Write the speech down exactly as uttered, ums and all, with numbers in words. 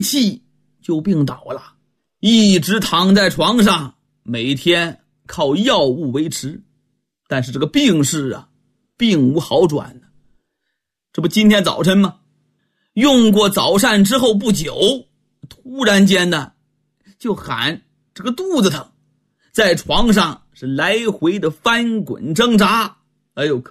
气就病倒了，一直躺在床上，每天靠药物维持。但是这个病势啊并无好转呢。这不今天早晨吗？用过早膳之后不久，突然间呢就喊这个肚子疼，在床上是来回的翻滚挣扎。哎呦